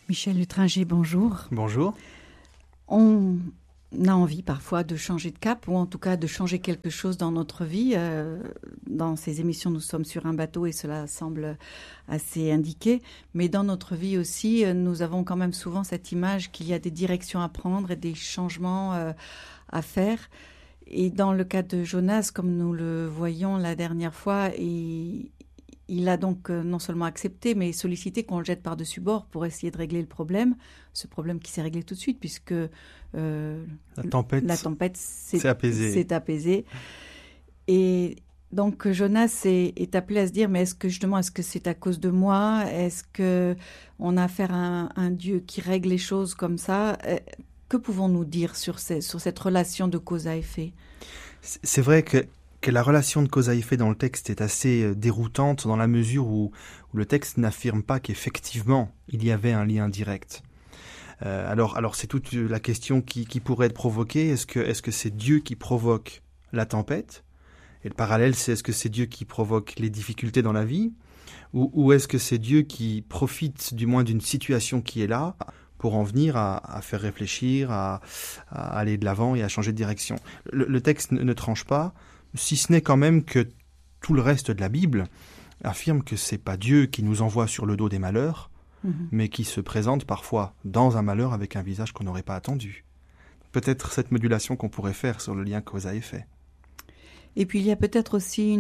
Michel Lutringer, bonjour. Bonjour. On a envie parfois de changer de cap ou en tout cas de changer quelque chose dans notre vie. Dans ces émissions, nous sommes sur un bateau et cela semble assez indiqué. Mais dans notre vie aussi, nous avons quand même souvent cette image qu'il y a des directions à prendre et des changements à faire. Et dans le cas de Jonas, comme nous le voyons la dernière fois, il a donc non seulement accepté, mais sollicité qu'on le jette par-dessus bord pour essayer de régler le problème. Ce problème qui s'est réglé tout de suite, puisque la tempête s'est apaisée. Et donc Jonas est appelé à se dire, mais est-ce que c'est à cause de moi ? Est-ce qu'on a affaire à un Dieu qui règle les choses comme ça ? Que pouvons-nous dire sur cette relation de cause à effet ? C'est vrai que la relation de cause à effet dans le texte est assez déroutante dans la mesure où le texte n'affirme pas qu'effectivement il y avait un lien direct. Alors c'est toute la question qui pourrait être provoquée. Est-ce que c'est Dieu qui provoque la tempête ? Et le parallèle, c'est est-ce que c'est Dieu qui provoque les difficultés dans la vie ? Ou est-ce que c'est Dieu qui profite du moins d'une situation qui est là pour en venir à faire réfléchir, à aller de l'avant et à changer de direction ? Le texte ne tranche pas, si ce n'est quand même que tout le reste de la Bible affirme que c'est pas Dieu qui nous envoie sur le dos des malheurs, mais qui se présente parfois dans un malheur avec un visage qu'on n'aurait pas attendu. Peut-être cette modulation qu'on pourrait faire sur le lien cause à effet. Et puis il y a peut-être aussi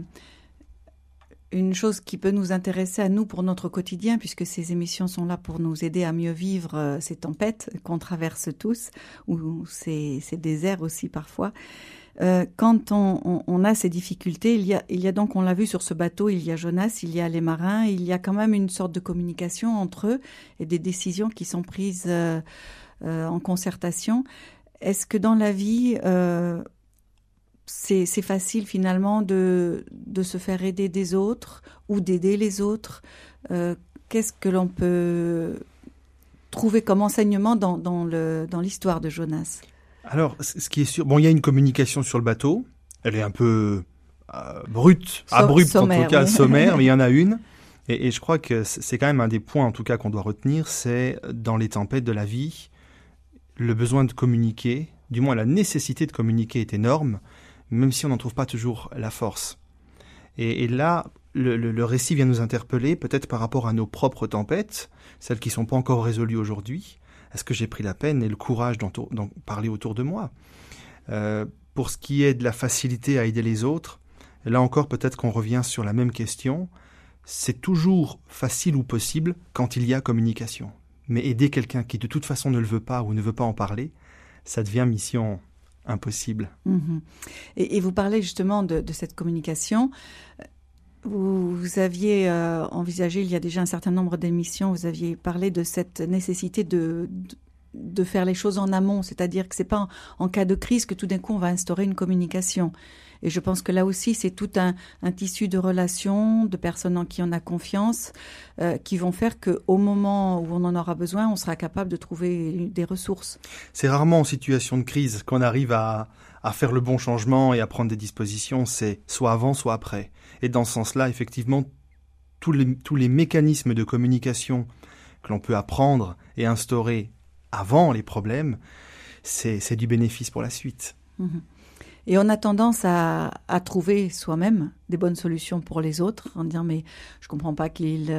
une chose qui peut nous intéresser à nous pour notre quotidien, puisque ces émissions sont là pour nous aider à mieux vivre ces tempêtes qu'on traverse tous, ou ces déserts aussi parfois. Quand on a ces difficultés, il y a donc, on l'a vu sur ce bateau, il y a Jonas, il y a les marins, il y a quand même une sorte de communication entre eux et des décisions qui sont prises en concertation. Est-ce que dans la vie, c'est facile finalement de se faire aider des autres ou d'aider les autres ? Qu'est-ce que l'on peut trouver comme enseignement dans l'histoire de Jonas ? Alors, ce qui est sûr, il y a une communication sur le bateau. Elle est un peu abrupte sommaire, en tout cas, oui. Sommaire, mais il y en a une. Et je crois que c'est quand même un des points, en tout cas, qu'on doit retenir, c'est dans les tempêtes de la vie, le besoin de communiquer, du moins la nécessité de communiquer est énorme, même si on n'en trouve pas toujours la force. Et là, le récit vient nous interpeller, peut-être par rapport à nos propres tempêtes, celles qui ne sont pas encore résolues aujourd'hui. Est-ce que j'ai pris la peine et le courage d'en parler autour de moi ? Pour ce qui est de la facilité à aider les autres, là encore peut-être qu'on revient sur la même question. C'est toujours facile ou possible quand il y a communication. Mais aider quelqu'un qui de toute façon ne le veut pas ou ne veut pas en parler, ça devient mission impossible. Mmh. Et vous parlez justement de cette communication. Vous aviez envisagé, il y a déjà un certain nombre d'émissions, vous aviez parlé de cette nécessité de faire les choses en amont, c'est-à-dire que ce n'est pas en cas de crise que tout d'un coup on va instaurer une communication. Et je pense que là aussi, c'est tout un tissu de relations, de personnes en qui on a confiance, qui vont faire qu'au moment où on en aura besoin, on sera capable de trouver des ressources. C'est rarement en situation de crise qu'on arrive à faire le bon changement et à prendre des dispositions, c'est soit avant, soit après. Et dans ce sens-là, effectivement, tous les mécanismes de communication que l'on peut apprendre et instaurer avant les problèmes, c'est du bénéfice pour la suite. Mmh. Et on a tendance à trouver soi-même des bonnes solutions pour les autres, en disant mais je comprends pas qu'il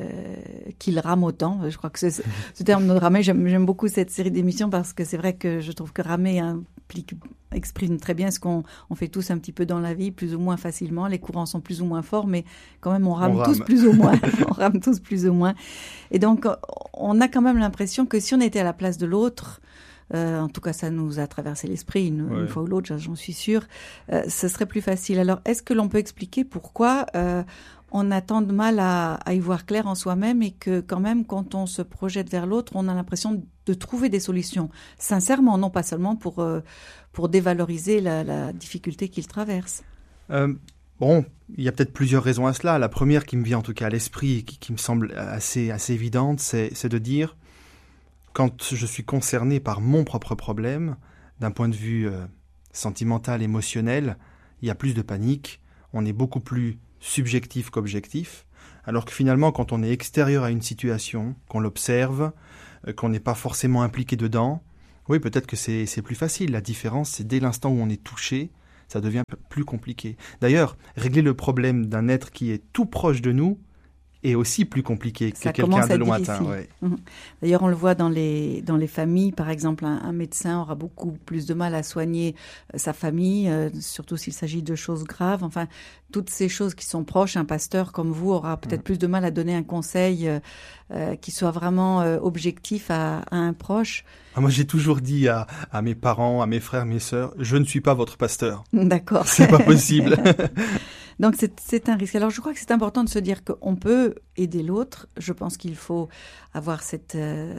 rame autant. Je crois que ce terme de ramer, j'aime beaucoup cette série d'émissions parce que c'est vrai que je trouve que ramer exprime très bien ce qu'on fait tous un petit peu dans la vie, plus ou moins facilement. Les courants sont plus ou moins forts, mais quand même on rame tous plus ou moins. On rame tous plus ou moins. Et donc on a quand même l'impression que si on était à la place de l'autre, en tout cas, ça nous a traversé l'esprit une fois ou l'autre, j'en suis sûre. Ce serait plus facile. Alors, est-ce que l'on peut expliquer pourquoi on a tant de mal à y voir clair en soi-même et que quand même, quand on se projette vers l'autre, on a l'impression de trouver des solutions sincèrement, non pas seulement pour dévaloriser la difficulté qu'il traverse. Il y a peut-être plusieurs raisons à cela. La première qui me vient en tout cas à l'esprit et qui me semble assez évidente, c'est de dire quand je suis concerné par mon propre problème, d'un point de vue sentimental, émotionnel, il y a plus de panique, on est beaucoup plus subjectif qu'objectif. Alors que finalement, quand on est extérieur à une situation, qu'on l'observe, qu'on n'est pas forcément impliqué dedans, oui, peut-être que c'est plus facile. La différence, c'est dès l'instant où on est touché, ça devient plus compliqué. D'ailleurs, régler le problème d'un être qui est tout proche de nous est aussi plus compliqué que quelqu'un de lointain. Ouais. D'ailleurs, on le voit dans les familles. Par exemple, un médecin aura beaucoup plus de mal à soigner sa famille, surtout s'il s'agit de choses graves. Enfin, toutes ces choses qui sont proches, un pasteur comme vous aura peut-être plus de mal à donner un conseil qui soit vraiment objectif à un proche. Moi, j'ai toujours dit à mes parents, à mes frères, mes sœurs, je ne suis pas votre pasteur. D'accord. C'est pas possible. Donc, c'est un risque. Alors, je crois que c'est important de se dire qu'on peut aider l'autre. Je pense qu'il faut avoir cette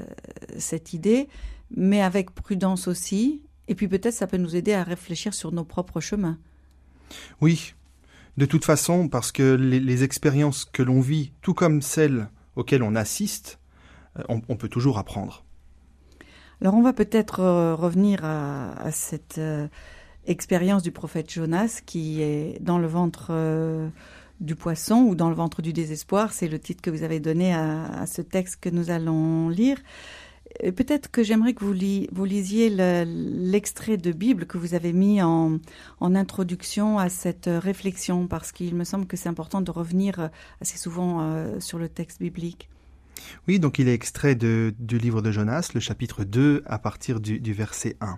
idée, mais avec prudence aussi. Et puis, peut-être, ça peut nous aider à réfléchir sur nos propres chemins. Oui. De toute façon, parce que les expériences que l'on vit, tout comme celles auxquelles on assiste, on peut toujours apprendre. Alors, on va peut-être revenir à cette expérience du prophète Jonas qui est dans le ventre du poisson ou dans le ventre du désespoir. C'est le titre que vous avez donné à ce texte que nous allons lire. Et peut-être que j'aimerais que vous lisiez l'extrait de Bible que vous avez mis en introduction à cette réflexion, parce qu'il me semble que c'est important de revenir assez souvent sur le texte biblique. Oui, donc il est extrait du livre de Jonas, le chapitre 2, à partir du verset 1.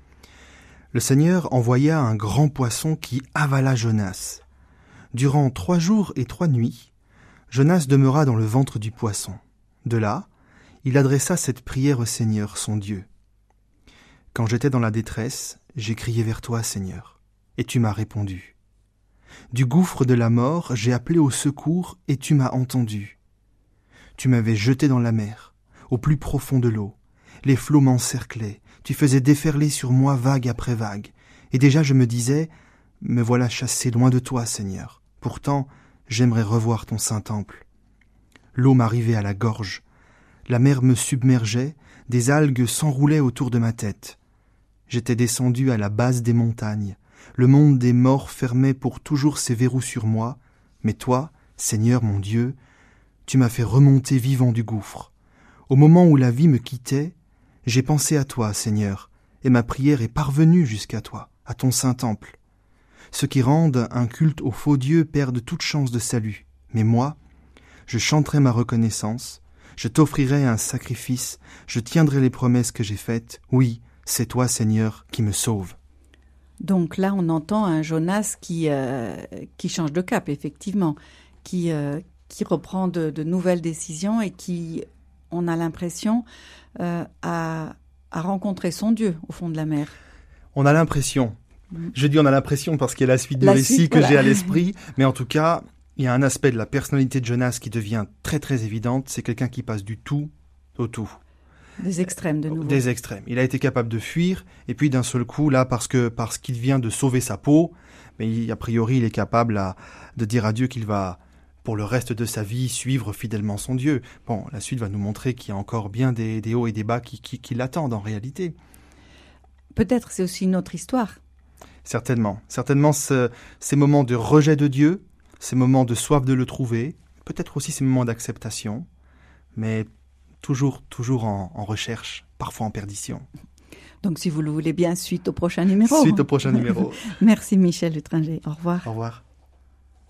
Le Seigneur envoya un grand poisson qui avala Jonas. Durant 3 jours et 3 nuits, Jonas demeura dans le ventre du poisson. De là, il adressa cette prière au Seigneur, son Dieu. « Quand j'étais dans la détresse, j'ai crié vers toi, Seigneur, et tu m'as répondu. Du gouffre de la mort, j'ai appelé au secours, et tu m'as entendu. Tu m'avais jeté dans la mer, au plus profond de l'eau. Les flots m'encerclaient, tu faisais déferler sur moi vague après vague. Et déjà je me disais, me voilà chassé loin de toi, Seigneur. Pourtant, j'aimerais revoir ton saint temple. L'eau m'arrivait à la gorge. La mer me submergeait, des algues s'enroulaient autour de ma tête. J'étais descendu à la base des montagnes. Le monde des morts fermait pour toujours ses verrous sur moi. Mais toi, Seigneur mon Dieu, tu m'as fait remonter vivant du gouffre. Au moment où la vie me quittait, j'ai pensé à toi, Seigneur, et ma prière est parvenue jusqu'à toi, à ton saint temple. Ceux qui rendent un culte aux faux dieux perdent toute chance de salut. Mais moi, je chanterai ma reconnaissance, je t'offrirai un sacrifice, je tiendrai les promesses que j'ai faites. Oui, c'est toi, Seigneur, qui me sauve. Donc là, on entend un Jonas qui change de cap, effectivement, qui reprend de nouvelles décisions et qui, on a l'impression, a rencontré son Dieu au fond de la mer. On a l'impression. Je dis on a l'impression parce qu'il y a la suite du récit que j'ai à l'esprit, mais en tout cas, il y a un aspect de la personnalité de Jonas qui devient très très évidente, c'est quelqu'un qui passe du tout au tout. Des extrêmes de nouveau. Des extrêmes. Il a été capable de fuir, et puis d'un seul coup, là, parce qu'il vient de sauver sa peau, mais a priori, il est capable de dire à Dieu qu'il va, pour le reste de sa vie, suivre fidèlement son Dieu. Bon, la suite va nous montrer qu'il y a encore bien des hauts et des bas qui l'attendent en réalité. Peut-être c'est aussi une autre histoire. Certainement. Certainement, ces moments de rejet de Dieu, ces moments de soif de le trouver, peut-être aussi ces moments d'acceptation, mais toujours en recherche, parfois en perdition. Donc si vous le voulez bien, suite au prochain numéro. Suite au prochain numéro. Merci Michel Lutringer. Au revoir. Au revoir.